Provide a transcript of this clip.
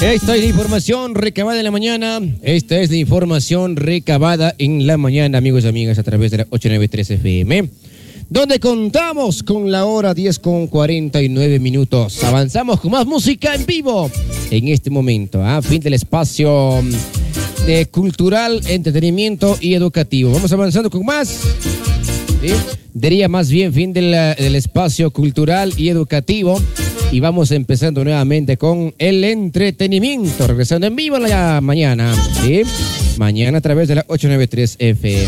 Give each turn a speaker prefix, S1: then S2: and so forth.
S1: Esta es la información recabada en la mañana. Esta es la información recabada en la mañana, amigos y amigas, a través de la 893 FM, donde contamos con la hora 10:49. Avanzamos con más música en vivo en este momento. Fin del espacio de cultural, entretenimiento y educativo. Vamos avanzando con más. ¿Sí? Diría más bien fin del espacio cultural y educativo. Y vamos empezando nuevamente con el entretenimiento, regresando en vivo en la mañana, ¿sí? Mañana a través de la 893 FM.